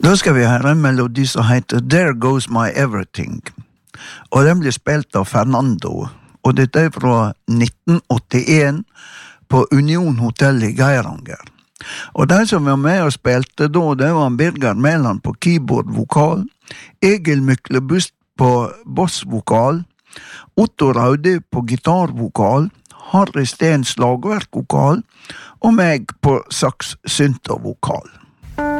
Da skal vi høre en melodi som heter There Goes My Everything. Og den blir spilt av Fernando. Og dette er fra 1981 på Union Hotel i Geiranger. Og de som var med og spilte da, det var Birger Mæland på keyboard-vokal, Egil Myklebust på bass-vokal, Otto Raude på gitarvokal, Harry Steen slagverk-vokal, og meg på saks-synt-vokal.